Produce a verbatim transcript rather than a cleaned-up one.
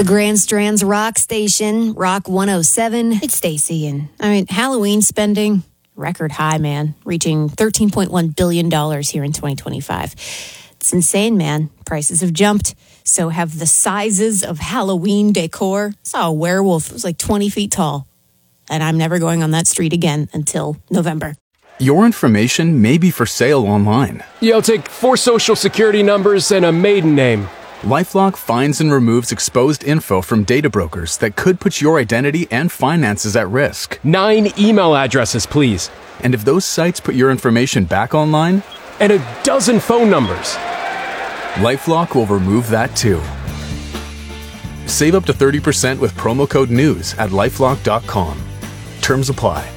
The Grand Strand's Rock Station, Rock one oh seven. It's Stacy, and I mean, Halloween spending, record high, man, reaching thirteen point one billion dollars here in twenty twenty-five. It's insane, man. Prices have jumped. So have the sizes of Halloween decor. I saw a werewolf. It was like twenty feet tall. And I'm never going on that street again until November. Your information may be for sale online. Yeah, I'll take four social security numbers and a maiden name. LifeLock finds and removes exposed info from data brokers that could put your identity and finances at risk. Nine email addresses, please. And if those sites put your information back online? And a dozen phone numbers. LifeLock will remove that too. Save up to thirty percent with promo code NEWS at lifelock dot com. Terms apply.